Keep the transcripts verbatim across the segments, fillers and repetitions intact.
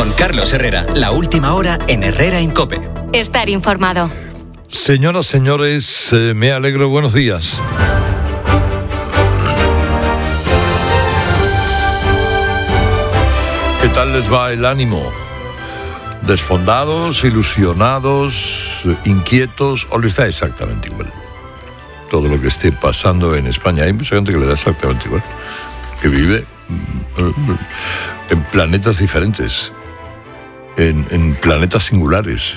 Con Carlos Herrera, la última hora en Herrera en COPE. Estar informado. Señoras, señores, eh, me alegro. Buenos días. ¿Qué tal les va el ánimo? ¿Desfondados, ilusionados, inquietos o les da exactamente igual? Todo lo que esté pasando en España. Hay mucha gente que le da exactamente igual, que vive en planetas diferentes, en, en planetas singulares.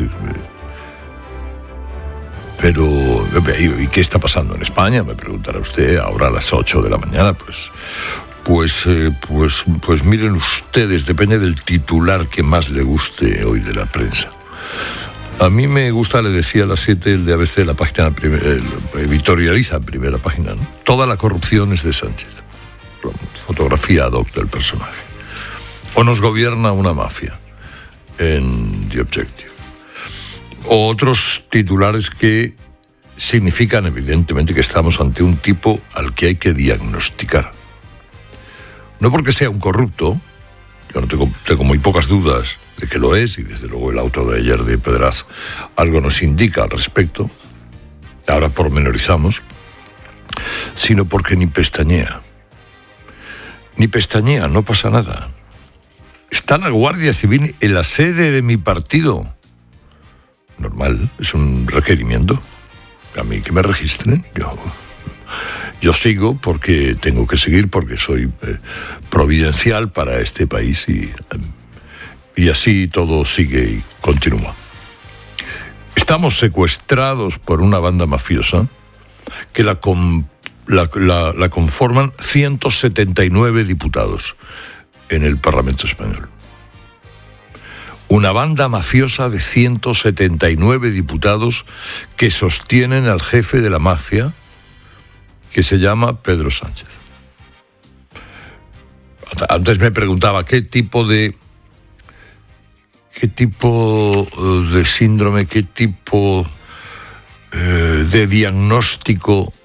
Pero, ¿y qué está pasando en España? Me preguntará usted ahora a las ocho de la mañana. Pues, pues, eh, pues, pues miren ustedes, depende del titular que más le guste hoy de la prensa. A mí me gusta, le decía a las siete, el de A B C, la página, el, editorializa en primera página, ¿no? Toda la corrupción es de Sánchez. Fotografía ad hoc del personaje. O nos gobierna una mafia en The Objective. O otros titulares que significan evidentemente que estamos ante un tipo al que hay que diagnosticar. No porque sea un corrupto, yo no tengo, tengo muy pocas dudas de que lo es, y desde luego el auto de ayer de Pedraz algo nos indica al respecto, ahora pormenorizamos, sino porque ni pestañea. Ni pestañea, no pasa nada. Está la Guardia Civil en la sede de mi partido. Normal, es un requerimiento. A mí que me registren, yo, yo sigo porque tengo que seguir, porque soy eh, providencial para este país y, y así todo sigue y continúa. Estamos secuestrados por una banda mafiosa que la, com, la, la, la conforman ciento setenta y nueve diputados en el Parlamento Español. Una banda mafiosa de ciento setenta y nueve diputados que sostienen al jefe de la mafia, que se llama Pedro Sánchez. Antes me preguntaba qué tipo de qué tipo de síndrome, qué tipo eh, de diagnóstico